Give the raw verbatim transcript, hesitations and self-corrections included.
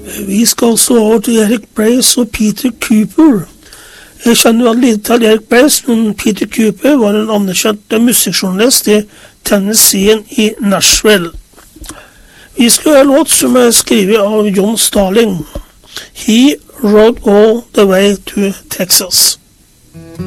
Vi skal så over til Eric Brace og Peter Cooper. Jeg kjenner jo lite til Eric Brace, men Peter Cooper var en anerkjent musikkjournalist i Tennessee i Nashville. Vi skal høre en låt som er skrevet av John Starling. He rode all the way to Texas.